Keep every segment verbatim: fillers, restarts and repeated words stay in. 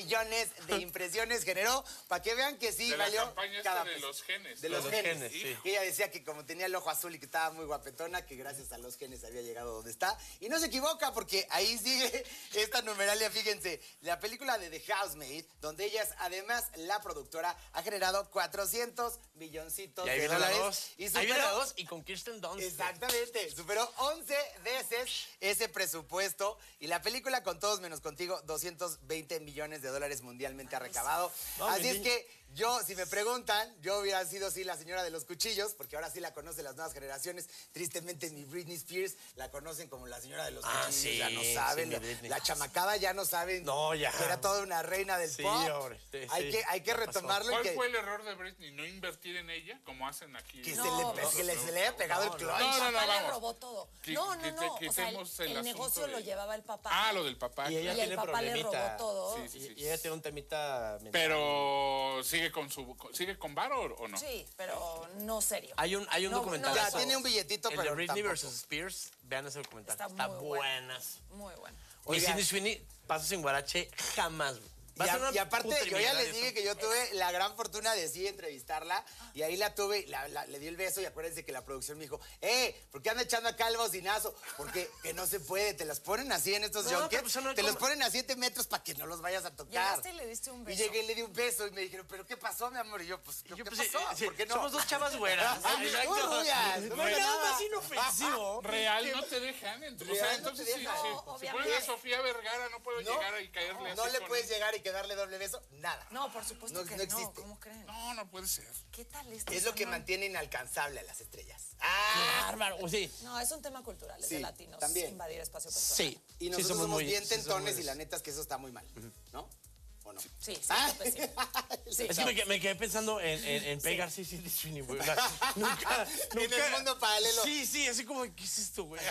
millones de impresiones generó, para que vean que sí de valió la campaña cada esta de peso. los genes. De los, los genes. genes, sí. Y ella decía que como tenía el ojo azul y que estaba muy guapetona, que gracias a los genes había llegado donde está. Y no se equivoca, porque ahí sigue esta numeralia, fíjense. La película de The Housemaid, donde ella es además la productora, ha generado cuatrocientos milloncitos Y ahí de viene la dólares. dos. Y Ahí viene superó- la dos y con Kirsten Dunst. Exactamente, superó once veces ese presupuesto y la película Con Todos Menos Contigo, doscientos veinte millones de dólares mundialmente ha recabado. No, Así mi es niña. que yo, si me preguntan, yo hubiera sido sí la señora de los cuchillos, porque ahora sí la conocen las nuevas generaciones. Tristemente mi Britney Spears la conocen como la señora de los Ah, cuchillos, sí, ya no saben. sí, mi la, Britney. la chamacada ya no saben No, ya. que era toda una reina del Sí, pop. hombre, sí, hay, sí, que, hay que ya pasó. retomarlo. y ¿Cuál que, fue el error de Britney? ¿No invertir en ella, como hacen aquí? que No, se, le, no, que le- se le haya pegado no, el no. clutch. No, no, no, papá le vamos. robó todo. Que- no, no, que- no. que O sea, el, quitemos el el asunto negocio de- lo llevaba el papá. Ah, lo del papá. Y ella Y el tiene papá le problemita. robó todo. Sí, sí, Y, sí. y ella tiene un temita mental. Pero sigue con su sigue con varo o no? Sí, pero no serio. Hay un, hay un No, documental. no, Ya, tiene un billetito, el pero de Britney tampoco. versus Spears. Vean ese documental. Está Está, muy bueno. buenas. Muy bueno. Y Oigan. Cindy Sweeney, pasos en Guarache, jamás. güey. Va Y, a ser a- una y aparte, puta yo ya les inmigrantes, dije eso. que yo tuve la gran fortuna de sí entrevistarla y ahí la tuve, la- la- le di el beso y acuérdense que la producción me dijo, eh, ¿por qué anda echando acá el bocinazo? Porque que no se puede, te las ponen así en estos No, junkets, pero pues son te los como- ponen a siete metros para que no los vayas a tocar. Llegaste y le diste un Y beso. llegué y le di un beso y me dijeron, ¿pero qué pasó, mi amor? Y yo, pues, Y yo, ¿qué pues, pasó? eh, sí, ¿Por qué no? Somos dos chavas güeras. Ay, Exacto. no, rubias, no No hay pasa nada nada. más inofensivo. Real no te dejan. ent- O Real sea, no entonces te si, dejan. si- No, si obviamente. ponen a Sofía Vergara no puedo No, llegar y caerle no así le con- puedes llegar y que darle doble beso, nada. No, por supuesto No- que no no. existe. ¿Cómo creen? No, no puede ser. ¿Qué tal esto? Es lo que no? mantiene inalcanzable a las estrellas. Qué ¡Ah! bárbaro. Sí. No, es un tema cultural, es Sí, de latinos. también. Invadir espacio personal. Sí. Y Sí, nosotros somos, muy- bien sí, somos tentones muy- y la neta es que eso está muy mal, ¿no? ¿O no? Sí, sí, Ah. está pésimo. Sí. Es que me, quedé- me quedé pensando en, en, en pegar sí, sí, Sweeney, güey. O sea, nunca, En el nunca- mundo paralelo. Sí, sí, así como, ¿qué es esto, güey?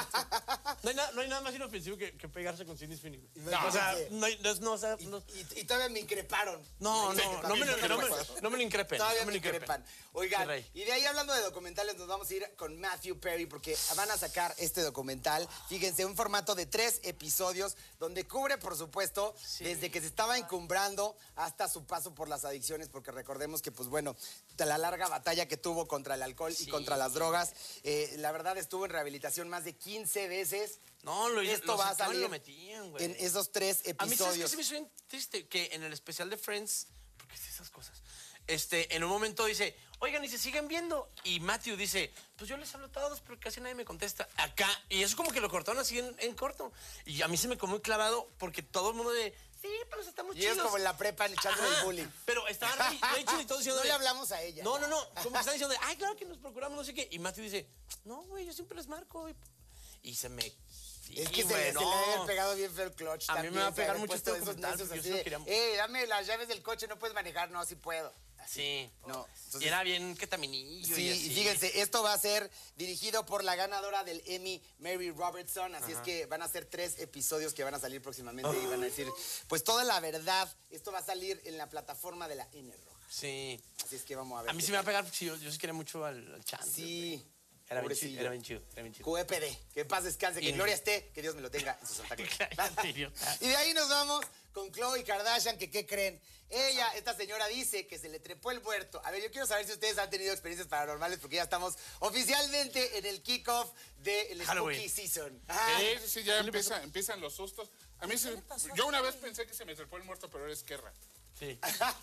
No hay, nada, no hay nada más inofensivo que, que pegarse con Cindy Sweeney, güey. No, o sea, sí. no, hay- no, no, o sea, Y, no, y- y todavía me increparon. no, no, no me, lo- no me, acuerdo. no me lo increpen. Todavía no me me lo increpen. increpan. Oigan, Qué rey. y de ahí hablando de documentales, nos vamos a ir con Matthew Perry porque van a sacar este documental. Fíjense, un formato de tres episodios donde cubre, por supuesto, desde que se estaba encumbrando hasta su paso por las adicciones, porque recordemos que, pues bueno, de la larga batalla que tuvo contra el alcohol y Sí. contra las drogas, eh, la verdad estuvo en rehabilitación más de quince veces. No, lo, Esto lo va a sacaban y salir lo metían, güey. en esos tres A mí, ¿sabes qué episodios. se me hizo bien triste? Que en el especial de Friends, porque es esas cosas, este, en un momento dice, oigan, y se siguen viendo. Y Matthew dice, pues yo les hablo a todos, pero casi nadie me contesta. Acá, y eso como que lo cortaron así en, en corto. Y a mí se me quedó muy clavado porque todo el mundo de, sí, pero estamos Y chidos. es como en la prepa echando el Ajá, bullying. Pero estaba Ray- Rachel y todo diciendo No de- le hablamos a ella. No, no, no. Como que están diciendo de, ay, claro que nos procuramos no sé qué. Y Matthew dice, no, güey, yo siempre les marco. Y, y se me... Sí, Es que se, güey, le, se le no. debe haber pegado bien feo el clutch. A mí también, me va a se pegar haber mucho puesto este esos documental, necios porque así yo de, sí lo quería- eh, dame las llaves del coche, no puedes manejar, no, sí puedo. Sí. No. y Entonces, era bien ketaminillo. sí, y y así. fíjense, esto va a ser dirigido por la ganadora del Emmy, Mary Robertson, así es que van a ser tres episodios que van a salir próximamente y van a decir, pues toda la verdad, esto va a salir en la plataforma de la N roja. Sí. Así es que vamos a ver. A mí qué sí me va a tal. pegar porque sí, yo, yo sí quería mucho al, al Chandler. Sí. Era bien, pobrecillo. chido, era bien chido, era bien chido. Q E P D, que en paz descanse, que Y- gloria esté, que Dios me lo tenga en su santa gloria. Qué idiota. Y de ahí nos vamos con Khloe Kardashian, que ¿qué creen? Ella, esta señora dice que se le trepó el muerto. A ver, yo quiero saber si ustedes han tenido experiencias paranormales, porque ya estamos oficialmente en el kickoff del Halloween. Spooky Season. Ah, Sí, sí, sí, ya empieza, empiezan los sustos. A mí se, le pasó yo una a vez Javi? pensé que se me trepó el muerto, pero era Esquerra. Sí.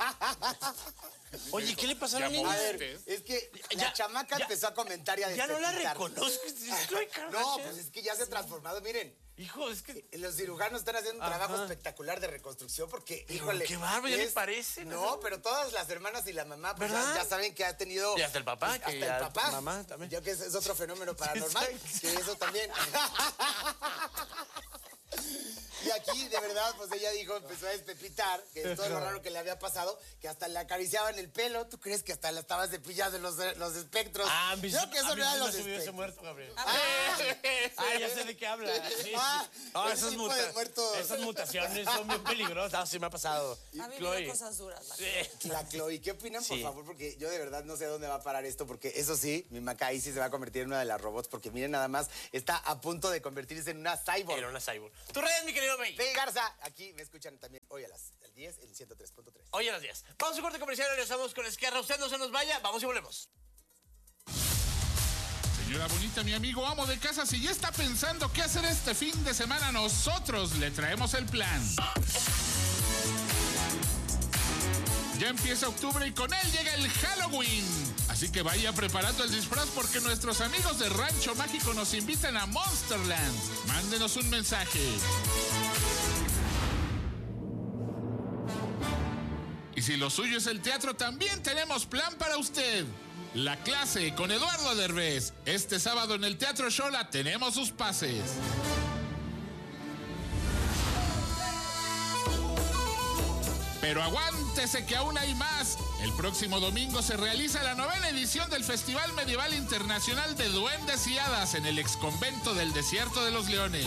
Oye, ¿qué le pasó a la Ya niña? a ver, usted. es que Ya- la chamaca ya- empezó a comentar y a Ya no la despepitar. reconozco. Es Khloe Kardashian. No, pues es que ya se ha transformado, miren. Hijo, es que... Los cirujanos están haciendo un Ajá. trabajo espectacular de reconstrucción porque, Pero híjole. qué bárbaro, ya ni es- parece, No, ¿no? pero todas las hermanas y la mamá, pues ya, ¿Verdad? ya saben que ha tenido. Y hasta el papá, pues, que hasta ya- el papá. mamá también. Ya que es, es otro fenómeno paranormal. exacto. Que eso también. Y aquí, de verdad, pues ella dijo, empezó a despepitar, que es todo lo raro que le había pasado, que hasta le acariciaban el pelo. ¿Tú crees que hasta la estaba cepillando los, los espectros? Ah, a mí, Yo que a eso mí no eran sí me los subió ese espectros. muerto, Gabriel. Ah, Ah, ya sé de qué habla. Sí, Ah, sí. No, ese esas, tipo muta- de muertos. esas mutaciones son bien peligrosas. Ah, sí me ha pasado. Ha vivido Chloe. cosas duras, la Sí. La Khloe, ¿qué opinan, por Sí. favor? Porque yo de verdad no sé dónde va a parar esto, porque eso sí, mi Maca ahí sí se va a convertir en una de las robots, porque miren nada más, está a punto de convertirse en una cyborg. Era una cyborg. Tu redes, mi querido May. Faye Garza, aquí me escuchan también hoy a las diez en ciento tres punto tres. Hoy a las diez. Vamos a un corte comercial, regresamos con Esquerra. Usted no se nos vaya, vamos y volvemos. Señora bonita, mi amigo amo de casa, si ya está pensando qué hacer este fin de semana, nosotros le traemos el plan. Ya empieza octubre y con él llega el Halloween. Así que vaya preparando el disfraz porque nuestros amigos de Rancho Mágico nos invitan a Monsterland. Mándenos un mensaje. Y si lo suyo es el teatro, también tenemos plan para usted. La clase con Eduardo Derbez. Este sábado en el Teatro Xola tenemos sus pases. Pero aguántese que aún hay más. El próximo domingo se realiza la novena edición del Festival Medieval Internacional de Duendes y Hadas en el exconvento del Desierto de los Leones.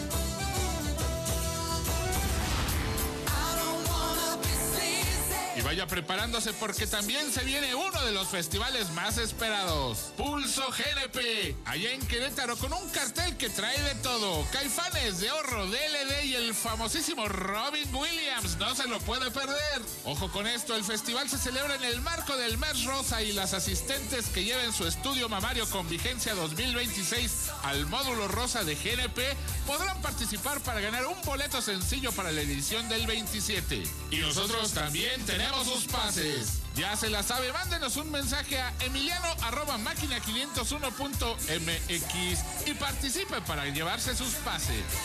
Y vaya preparándose porque también se viene uno de los festivales más esperados. Pulso G N P, allá en Querétaro, con un cartel que trae de todo. Caifanes, de Horro, D L D y el famosísimo Robin Williams. No se lo puede perder. Ojo con esto, el festival se celebra en el marco del Mes Rosa y las asistentes que lleven su estudio mamario con vigencia dos mil veintiséis al módulo rosa de G N P podrán participar para ganar un boleto sencillo para la edición del veintisiete. Y nosotros también tenemos sus pases. Ya se la sabe, mándenos un mensaje a emiliano arroba máquina quinientos uno punto m x y participe para llevarse sus pases.